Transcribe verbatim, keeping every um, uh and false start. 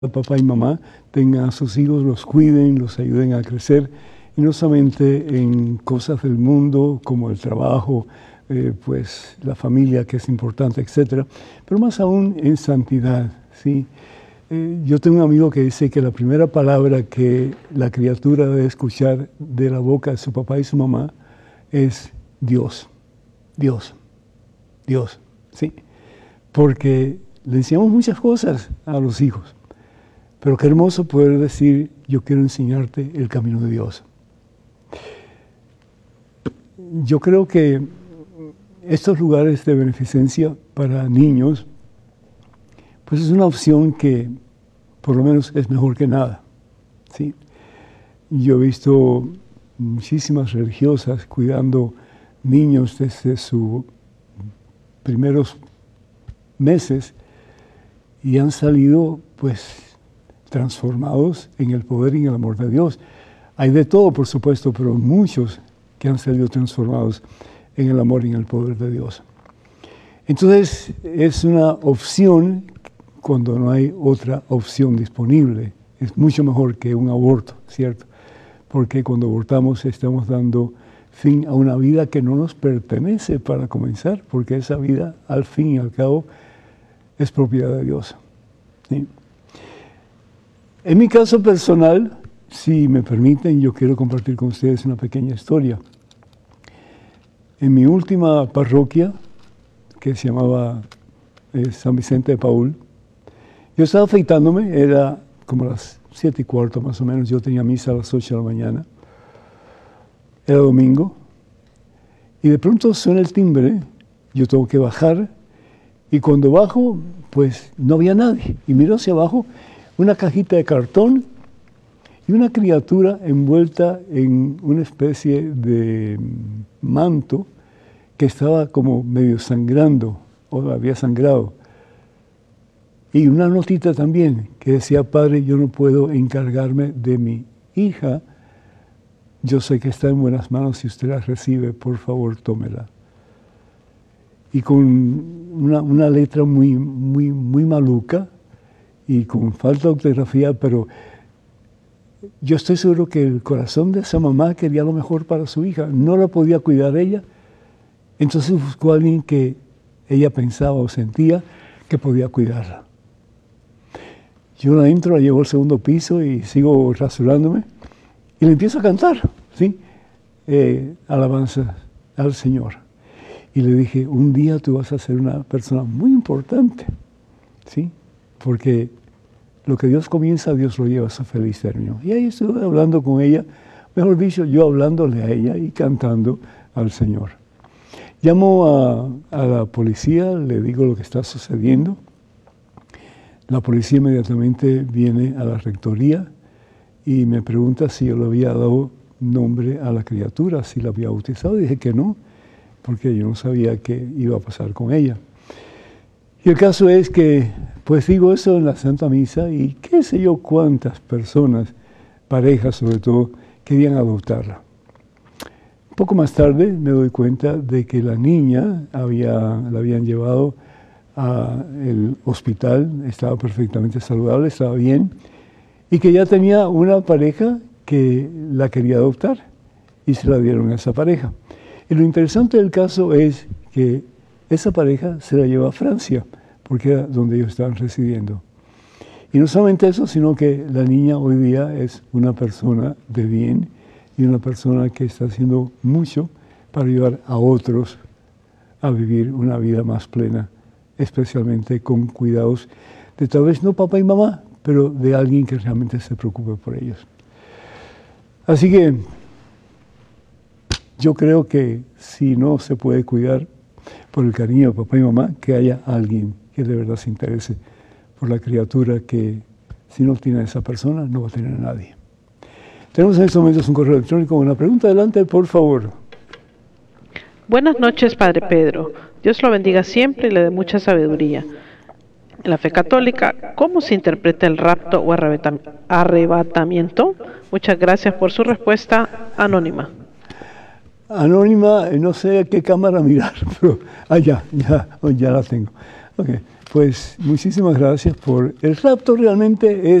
papá y mamá tengan a sus hijos, los cuiden, los ayuden a crecer, y no solamente en cosas del mundo como el trabajo, eh, pues la familia que es importante, etcétera, pero más aún en santidad, ¿sí? Eh, yo tengo un amigo que dice que la primera palabra que la criatura debe escuchar de la boca de su papá y su mamá es Dios, Dios, Dios, ¿sí? Porque le enseñamos muchas cosas a los hijos. Pero qué hermoso poder decir, yo quiero enseñarte el camino de Dios. Yo creo que estos lugares de beneficencia para niños, pues es una opción que por lo menos es mejor que nada, ¿sí? Yo he visto muchísimas religiosas cuidando niños desde sus primeros meses y han salido, pues, transformados en el poder y en el amor de Dios. Hay de todo, por supuesto, pero muchos que han salido transformados en el amor y en el poder de Dios. Entonces, es una opción cuando no hay otra opción disponible. Es mucho mejor que un aborto, ¿cierto? Porque cuando abortamos estamos dando fin a una vida que no nos pertenece para comenzar, porque esa vida, al fin y al cabo, es propiedad de Dios, ¿sí? En mi caso personal, si me permiten, yo quiero compartir con ustedes una pequeña historia. En mi última parroquia, que se llamaba eh, San Vicente de Paúl, yo estaba afeitándome, era como las siete y cuarto más o menos, yo tenía misa a las ocho de la mañana, era domingo, y de pronto suena el timbre, yo tengo que bajar, y cuando bajo, pues no había nadie, y miro hacia abajo, una cajita de cartón y una criatura envuelta en una especie de manto que estaba como medio sangrando, o había sangrado. Y una notita también que decía, padre, yo no puedo encargarme de mi hija, yo sé que está en buenas manos, si usted la recibe, por favor, tómela. Y con una, una letra muy, muy, muy maluca, y con falta de ortografía, pero yo estoy seguro que el corazón de esa mamá quería lo mejor para su hija, no la podía cuidar ella, entonces buscó a alguien que ella pensaba o sentía que podía cuidarla. Yo la entro, la llevo al segundo piso y sigo rasurándome, y le empiezo a cantar, ¿sí? Eh, alabanzas al Señor. Y le dije, un día tú vas a ser una persona muy importante, ¿sí? Porque lo que Dios comienza, Dios lo lleva a su feliz término. Y ahí estuve hablando con ella, mejor dicho, yo hablándole a ella y cantando al Señor. Llamo a, a la policía, le digo lo que está sucediendo. La policía inmediatamente viene a la rectoría y me pregunta si yo le había dado nombre a la criatura, si la había bautizado. Y dije que no, porque yo no sabía qué iba a pasar con ella. Y el caso es que, pues digo eso en la Santa Misa y qué sé yo cuántas personas, parejas sobre todo, querían adoptarla. Un poco más tarde me doy cuenta de que la niña había, la habían llevado al hospital, estaba perfectamente saludable, estaba bien, y que ya tenía una pareja que la quería adoptar y se la dieron a esa pareja. Y lo interesante del caso es que esa pareja se la llevó a Francia, porque era donde ellos estaban residiendo. Y no solamente eso, sino que la niña hoy día es una persona de bien y una persona que está haciendo mucho para ayudar a otros a vivir una vida más plena, especialmente con cuidados de tal vez no papá y mamá, pero de alguien que realmente se preocupe por ellos. Así que yo creo que si no se puede cuidar por el cariño de papá y mamá, que haya alguien que de verdad se interese por la criatura que si no tiene a esa persona, no va a tener a nadie. Tenemos en estos momentos un correo electrónico con una pregunta. Adelante, por favor. Buenas noches, Padre Pedro. Dios lo bendiga siempre y le dé mucha sabiduría. En la fe católica, ¿cómo se interpreta el rapto o arrebatamiento? Muchas gracias por su respuesta anónima. Anónima, no sé a qué cámara mirar, pero ah, ya, ya, ya la tengo. Okay. pues muchísimas gracias por... El rapto realmente es